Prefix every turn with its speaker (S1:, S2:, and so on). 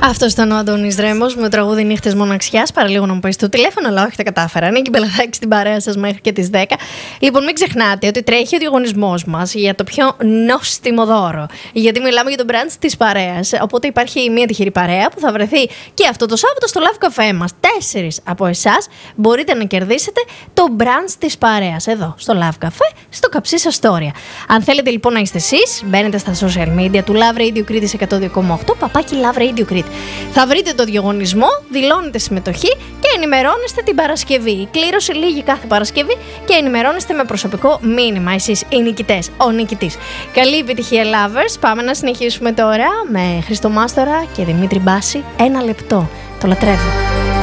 S1: Αυτό ήταν ο Αντώνης Ρέμος με το τραγούδι Νύχτες Μοναξιάς. Παραλίγο να μου πεις το τηλέφωνο, αλλά όχι, τα κατάφερα. Νίκη Μπελαδάκη στην παρέα σας μέχρι και τις 10. Λοιπόν, μην ξεχνάτε ότι τρέχει ο διαγωνισμός μας για το πιο νόστιμο δώρο. Γιατί μιλάμε για το brunch της παρέας. Οπότε υπάρχει μια τυχερή παρέα που θα βρεθεί και αυτό το Σάββατο στο Live Café μας. 4 από εσάς μπορείτε να κερδίσετε το brunch της παρέας εδώ στο Live Café, στο Καψίσα Storia. Αν θέλετε λοιπόν να είστε εσείς, μπαίνετε στα social media του Love Radio Crete 102,8, παπάκι Love Radio Crete. Θα βρείτε το διαγωνισμό, δηλώνετε συμμετοχή και ενημερώνεστε την Παρασκευή. Η κλήρωση λήγει κάθε Παρασκευή και ενημερώνεστε με προσωπικό μήνυμα. Εσείς οι νικητές, ο νικητής. Καλή επιτυχία, lovers. Πάμε να συνεχίσουμε τώρα με Χριστό Μάστορα και Δημήτρη Μπάση. 1 λεπτό. Το λατρεύω.